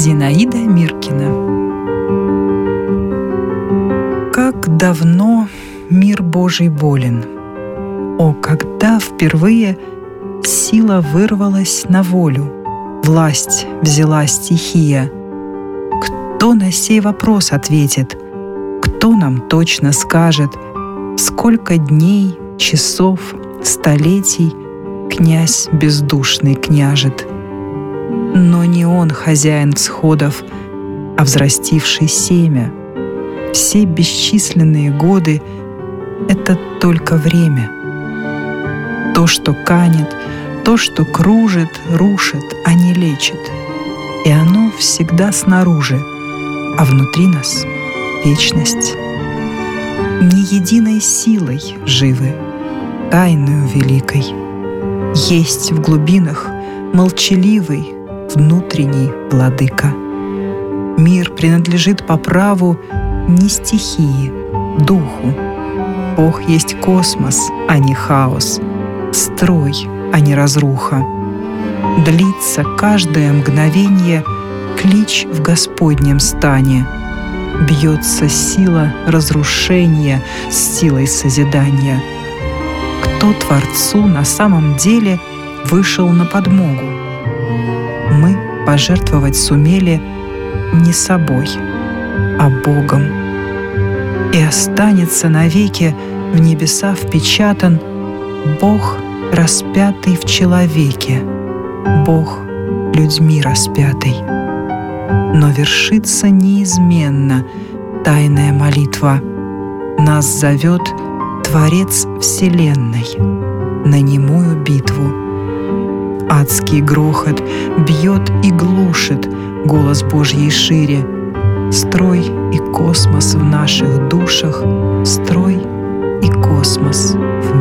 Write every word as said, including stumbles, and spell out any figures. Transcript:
Зинаида Миркина. Как давно мир Божий болен! О, когда впервые сила вырвалась на волю, власть взяла стихия! Кто на сей вопрос ответит? Кто нам точно скажет, сколько дней, часов, столетий князь бездушный княжет? Но не он хозяин всходов, а взрастивший семя. Все бесчисленные годы — это только время. То, что канет, то, что кружит, рушит, а не лечит. И оно всегда снаружи, а внутри нас — вечность. Не единой силой живы, тайною великой. Есть в глубинах молчаливый внутренний владыка. Мир принадлежит по праву не стихии, духу. Бог есть космос, а не хаос, строй, а не разруха. Длится каждое мгновение клич в Господнем стане. Бьется сила разрушения с силой созидания. Кто Творцу на самом деле вышел на подмогу? Мы пожертвовать сумели не собой, а Богом. И останется навеки в небеса впечатан Бог, распятый в человеке, Бог людьми распятый. Но вершится неизменно тайная молитва. Нас зовет Творец Вселенной на немую битву. Адский грохот бьет и глушит голос Божьей шире. Строй и космос в наших душах, строй и космос